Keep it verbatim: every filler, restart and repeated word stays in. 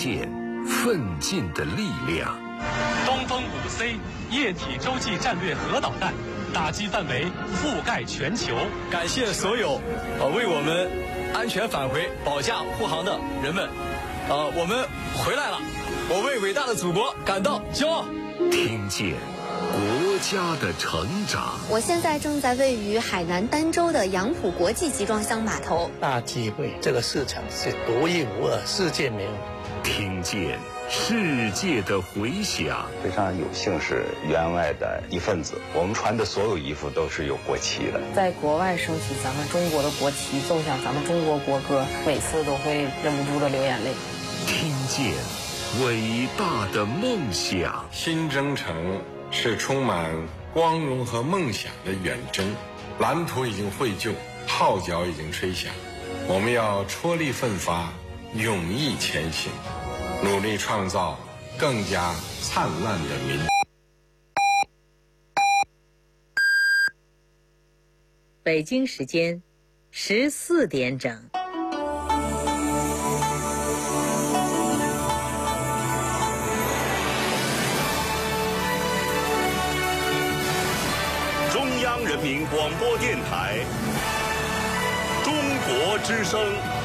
见奋进的力量。 东风五 C 液体洲际战略核导弹打击范围覆盖全球。 感谢所有呃为我们安全返回保驾护航的人们，呃，我们回来了，我为伟大的祖国感到骄傲。 听见国家的成长。 我现在正在位于海南儋州的杨浦国际集装箱码头。 大机会，这个市场是独一无二，世界没有。 听见世界的回响。 非常有幸是员外的一份子，我们穿的所有衣服都是有国旗的。 在国外升起咱们中国的国旗，奏响咱们中国国歌，每次都会忍不住的流眼泪。 听见伟大的梦想。 新征程是充满光荣和梦想的远征，蓝图已经绘就，号角已经吹响，我们要踔厉奋发，勇毅前行，努力创造更加灿烂的民族。 北京时间十四点整。 中央人民广播电台，中国之声。